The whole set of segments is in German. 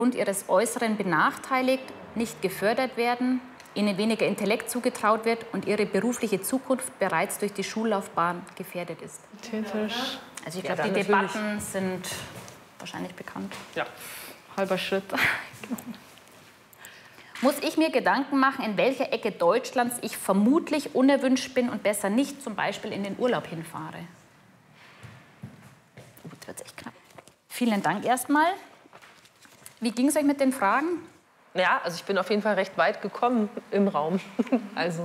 und ihres Äußeren benachteiligt, nicht gefördert werden, ihnen weniger Intellekt zugetraut wird und ihre berufliche Zukunft bereits durch die Schullaufbahn gefährdet ist. Tätisch. Also ich glaube, die Debatten sind wahrscheinlich bekannt. Ja, halber Schritt. Muss ich mir Gedanken machen, in welcher Ecke Deutschlands ich vermutlich unerwünscht bin und besser nicht zum Beispiel in den Urlaub hinfahre? Jetzt wird's echt knapp. Vielen Dank erstmal. Wie ging es euch mit den Fragen? Ja, also ich bin auf jeden Fall recht weit gekommen im Raum. Also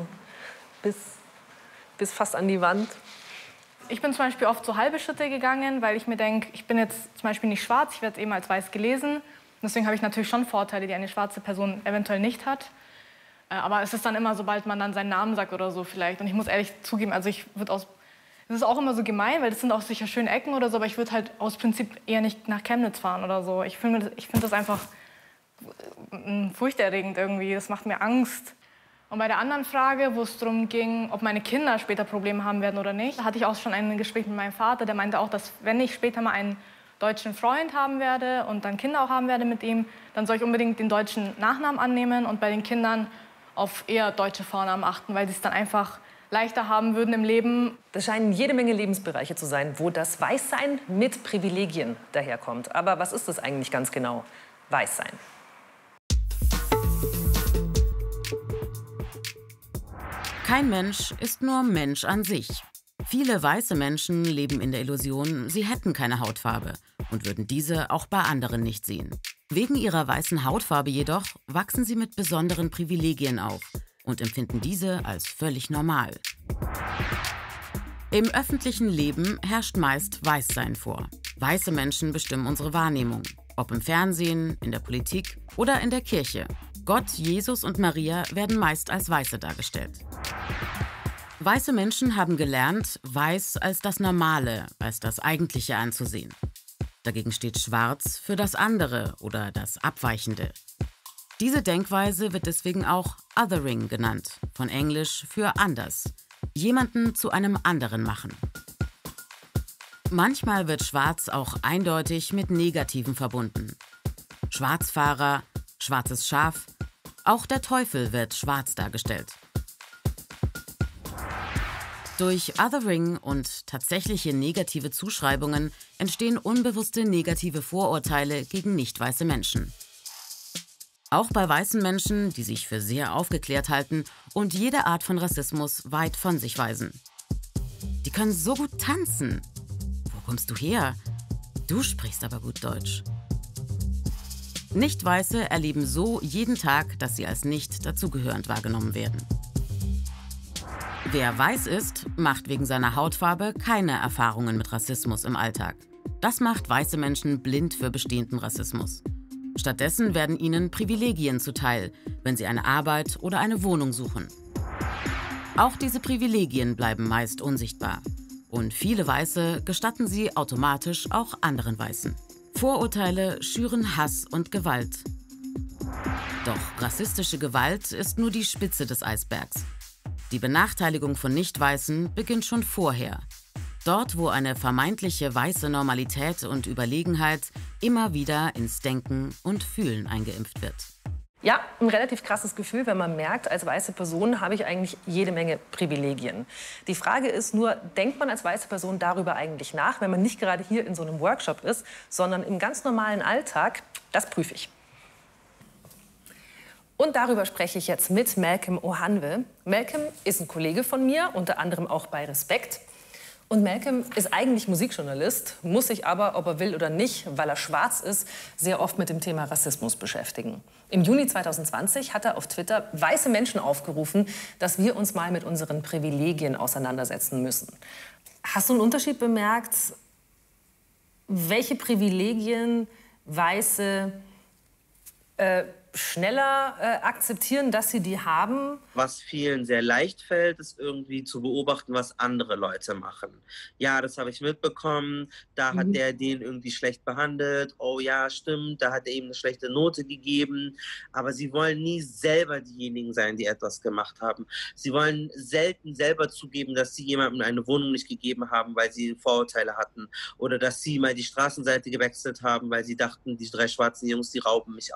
bis fast an die Wand. Ich bin zum Beispiel oft so halbe Schritte gegangen, weil ich mir denke, ich bin jetzt zum Beispiel nicht schwarz, ich werde eben als weiß gelesen. Deswegen habe ich natürlich schon Vorteile, die eine schwarze Person eventuell nicht hat. Aber es ist dann immer, sobald man dann seinen Namen sagt oder so vielleicht. Und ich muss ehrlich zugeben, also ich würde aus... Das ist auch immer so gemein, weil das sind auch sicher schöne Ecken oder so, aber ich würde halt aus Prinzip eher nicht nach Chemnitz fahren oder so. Ich finde das einfach furchterregend irgendwie, das macht mir Angst. Und bei der anderen Frage, wo es darum ging, ob meine Kinder später Probleme haben werden oder nicht, hatte ich auch schon ein Gespräch mit meinem Vater, der meinte auch, dass wenn ich später mal einen deutschen Freund haben werde und dann Kinder auch haben werde mit ihm, dann soll ich unbedingt den deutschen Nachnamen annehmen und bei den Kindern auf eher deutsche Vornamen achten, weil sie es dann einfach leichter haben würden im Leben. Das scheinen jede Menge Lebensbereiche zu sein, wo das Weißsein mit Privilegien daherkommt. Aber was ist das eigentlich ganz genau, Weißsein? Kein Mensch ist nur Mensch an sich. Viele weiße Menschen leben in der Illusion, sie hätten keine Hautfarbe und würden diese auch bei anderen nicht sehen. Wegen ihrer weißen Hautfarbe jedoch wachsen sie mit besonderen Privilegien auf und empfinden diese als völlig normal. Im öffentlichen Leben herrscht meist Weißsein vor. Weiße Menschen bestimmen unsere Wahrnehmung, ob im Fernsehen, in der Politik oder in der Kirche. Gott, Jesus und Maria werden meist als Weiße dargestellt. Weiße Menschen haben gelernt, Weiß als das Normale, als das Eigentliche anzusehen. Dagegen steht Schwarz für das andere oder das Abweichende. Diese Denkweise wird deswegen auch Othering genannt, von Englisch für anders. Jemanden zu einem anderen machen. Manchmal wird Schwarz auch eindeutig mit Negativen verbunden. Schwarzfahrer, schwarzes Schaf, auch der Teufel wird schwarz dargestellt. Durch Othering und tatsächliche negative Zuschreibungen entstehen unbewusste negative Vorurteile gegen nicht weiße Menschen. Auch bei weißen Menschen, die sich für sehr aufgeklärt halten und jede Art von Rassismus weit von sich weisen. Die können so gut tanzen. Wo kommst du her? Du sprichst aber gut Deutsch. Nicht-Weiße erleben so jeden Tag, dass sie als nicht dazugehörend wahrgenommen werden. Wer weiß ist, macht wegen seiner Hautfarbe keine Erfahrungen mit Rassismus im Alltag. Das macht weiße Menschen blind für bestehenden Rassismus. Stattdessen werden ihnen Privilegien zuteil, wenn sie eine Arbeit oder eine Wohnung suchen. Auch diese Privilegien bleiben meist unsichtbar. Und viele Weiße gestatten sie automatisch auch anderen Weißen. Vorurteile schüren Hass und Gewalt. Doch rassistische Gewalt ist nur die Spitze des Eisbergs. Die Benachteiligung von Nicht-Weißen beginnt schon vorher. Dort, wo eine vermeintliche weiße Normalität und Überlegenheit immer wieder ins Denken und Fühlen eingeimpft wird. Ja, ein relativ krasses Gefühl, wenn man merkt, als weiße Person habe ich eigentlich jede Menge Privilegien. Die Frage ist nur, denkt man als weiße Person darüber eigentlich nach, wenn man nicht gerade hier in so einem Workshop ist, sondern im ganz normalen Alltag? Das prüfe ich. Und darüber spreche ich jetzt mit Malcolm Ohanwe. Malcolm ist ein Kollege von mir, unter anderem auch bei Respekt. Und Malcolm ist eigentlich Musikjournalist, muss sich aber, ob er will oder nicht, weil er schwarz ist, sehr oft mit dem Thema Rassismus beschäftigen. Im Juni 2020 hat er auf Twitter weiße Menschen aufgerufen, dass wir uns mal mit unseren Privilegien auseinandersetzen müssen. Hast du einen Unterschied bemerkt, welche Privilegien Weiße schneller akzeptieren, dass sie die haben? Was vielen sehr leicht fällt, ist irgendwie zu beobachten, was andere Leute machen. Ja, das habe ich mitbekommen, da hat der den irgendwie schlecht behandelt. Oh ja, stimmt, da hat er ihm eine schlechte Note gegeben. Aber sie wollen nie selber diejenigen sein, die etwas gemacht haben. Sie wollen selten selber zugeben, dass sie jemandem eine Wohnung nicht gegeben haben, weil sie Vorurteile hatten. Oder dass sie mal die Straßenseite gewechselt haben, weil sie dachten, die 3 schwarzen Jungs, die rauben mich